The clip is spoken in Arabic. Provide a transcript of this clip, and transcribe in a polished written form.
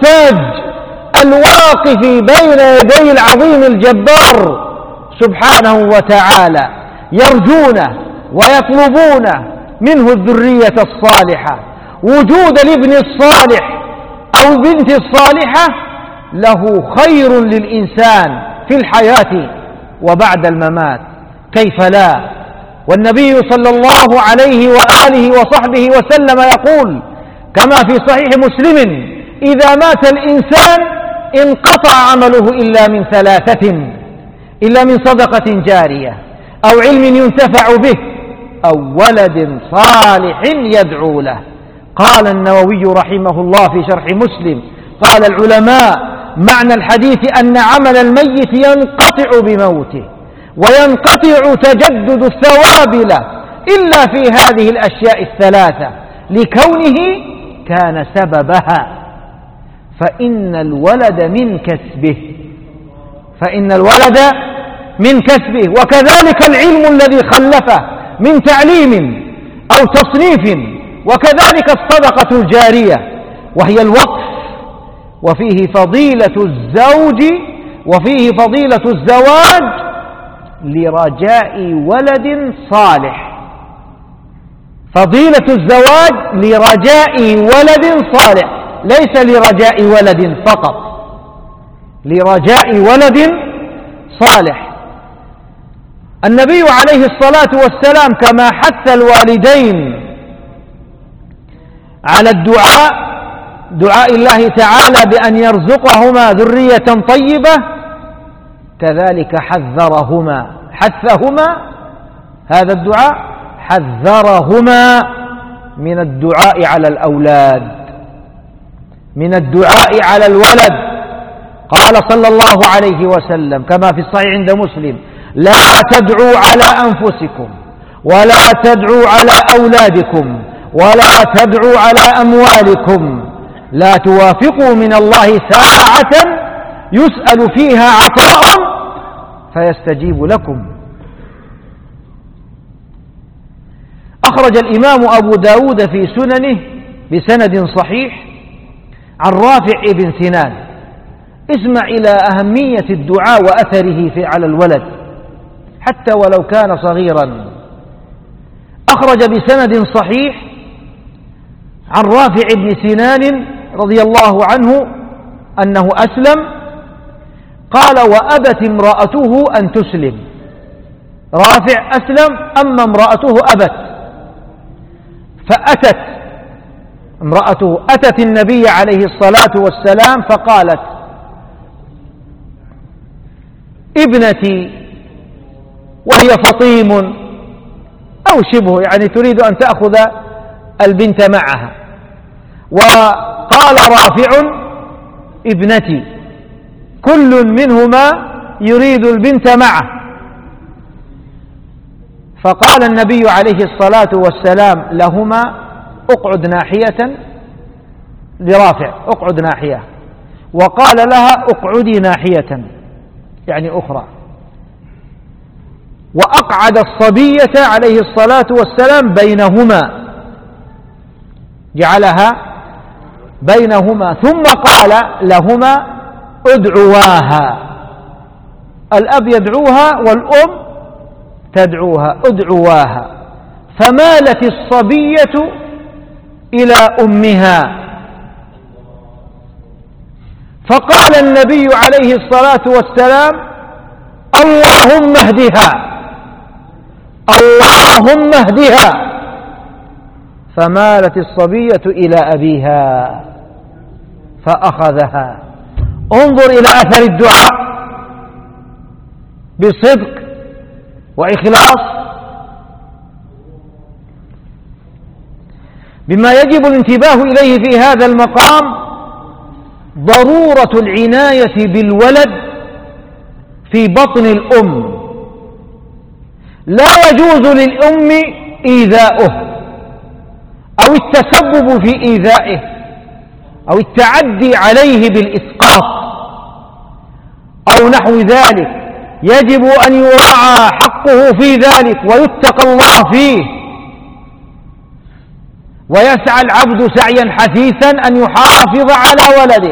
المحتاج الواقف بين يدي العظيم الجبار سبحانه وتعالى، يرجونه ويطلبون منه الذرية الصالحة. وجود الابن الصالح أو البنت الصالحة له خير للإنسان في الحياة وبعد الممات، كيف لا؟ والنبي صلى الله عليه وآله وصحبه وسلم يقول كما في صحيح مسلم: إذا مات الإنسان انقطع عمله إلا من ثلاثة، إلا من صدقة جارية أو علم ينتفع به أو ولد صالح يدعو له. قال النووي رحمه الله في شرح مسلم: قال العلماء: معنى الحديث أن عمل الميت ينقطع بموته وينقطع تجدد الثواب له إلا في هذه الأشياء الثلاثة لكونه كان سببها. فإن الولد من كسبه، فإن الولد من كسبه. وكذلك العلم الذي خلفه من تعليم أو تصنيف، وكذلك الصدقة الجارية وهي الوقف. وفيه فضيلة الزوج وفيه فضيلة الزواج لرجاء ولد صالح. فضيلة الزواج لرجاء ولد صالح، ليس لرجاء ولد فقط، لرجاء ولد صالح. النبي عليه الصلاة والسلام كما حث الوالدين على الدعاء، دعاء الله تعالى بأن يرزقهما ذرية طيبة، كذلك حذرهما، حثهما هذا الدعاء، حذرهما من الدعاء على الأولاد، من الدعاء على الولد. قال صلى الله عليه وسلم كما في الصحيح عند مسلم: لا تدعوا على أنفسكم ولا تدعوا على أولادكم ولا تدعوا على أموالكم، لا توافقوا من الله ساعة يسأل فيها عطاء فيستجيب لكم. أخرج الإمام أبو داود في سننه بسند صحيح عن رافع بن سنان. اسمع إلى أهمية الدعاء وأثره على الولد حتى ولو كان صغيرا. أخرج بسند صحيح عن رافع بن سنان رضي الله عنه أنه أسلم. قال: وأبت امرأته أن تسلم. رافع أسلم، أما امرأته أبت، فأتت امرأته، أتت النبي عليه الصلاة والسلام فقالت: ابنتي، وهي فطيم أو شبه، يعني تريد أن تأخذ البنت معها. وقال رافع: ابنتي، كل منهما يريد البنت معه. فقال النبي عليه الصلاة والسلام لهما: اقعد ناحية، لرافع اقعد ناحية، وقال لها: اقعدي ناحية، يعني أخرى. وأقعد الصبية عليه الصلاة والسلام بينهما، جعلها بينهما، ثم قال لهما: ادعواها. الأب يدعوها والأم تدعوها، ادعواها. فمالت الصبية إلى أمها. فقال النبي عليه الصلاة والسلام: اللهم اهدها، اللهم اهدها. فمالت الصبية إلى أبيها فأخذها. انظر إلى أثر الدعاء بصدق وإخلاص. بما يجب الانتباه إليه في هذا المقام ضرورة العناية بالولد في بطن الأم. لا يجوز للأم إيذاؤه أو التسبب في إيذائه أو التعدي عليه بالإسقاط أو نحو ذلك. يجب أن يراعى حقه في ذلك ويتقى الله فيه، ويسعى العبد سعيا حثيثا أن يحافظ على ولده.